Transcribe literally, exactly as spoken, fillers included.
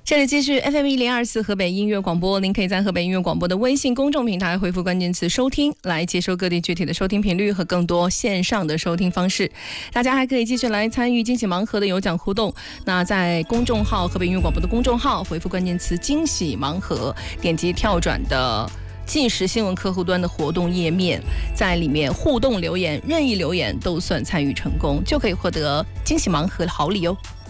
这里继续 F M 一零二四河北音乐广播，您可以在河北音乐广播的微信公众平台回复关键词收听，来接收各地具体的收听频率和更多线上的收听方式。大家还可以继续来参与惊喜盲盒的有奖互动，那在公众号河北音乐广播的公众号回复关键词惊喜盲盒，点击跳转的即时新闻客户端的活动页面，在里面互动留言，任意留言都算参与成功，就可以获得惊喜盲盒的好礼哦。